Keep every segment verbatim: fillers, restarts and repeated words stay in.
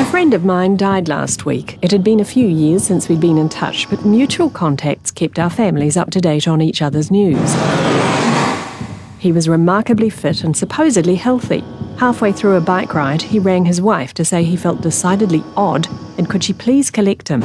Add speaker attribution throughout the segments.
Speaker 1: friend of mine died last week. It had been a few years since we'd been in touch, but mutual contacts kept our families up to date on each other's news. He was remarkably fit and supposedly healthy. Halfway through a bike ride, he rang his wife to say he felt decidedly odd and could she please collect him.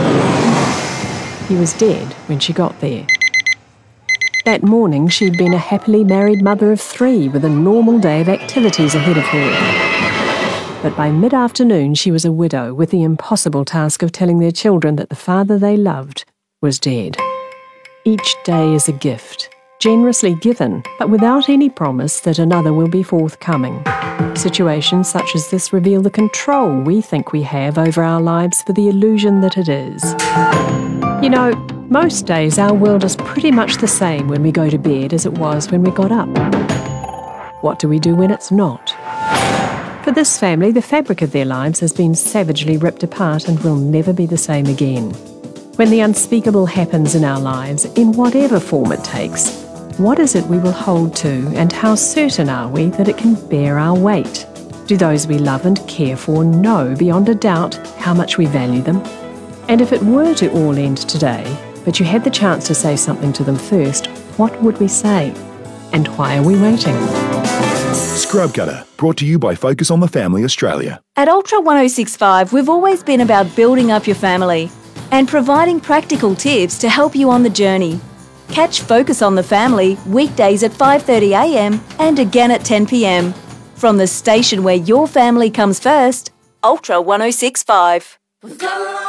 Speaker 1: He was dead when she got there. That morning, she'd been a happily married mother of three with a normal day of activities ahead of her. But by mid-afternoon, she was a widow with the impossible task of telling their children that the father they loved was dead. Each day is a gift, generously given, but without any promise that another will be forthcoming. Situations such as this reveal the control we think we have over our lives for the illusion that it is. You know, most days our world is pretty much the same when we go to bed as it was when we got up. What do we do when it's not? For this family, the fabric of their lives has been savagely ripped apart and will never be the same again. When the unspeakable happens in our lives, in whatever form it takes, what is it we will hold to, and how certain are we that it can bear our weight? Do those we love and care for know beyond a doubt how much we value them? And if it were to all end today, but you had the chance to say something to them first, what would we say? And why are we waiting?
Speaker 2: Scrub Cutter, brought to you by Focus on the Family Australia.
Speaker 3: At Ultra one oh six point five, we've always been about building up your family and providing practical tips to help you on the journey. Catch Focus on the Family weekdays at five thirty a m and again at ten p m from the station where your family comes first, Ultra one oh six point five.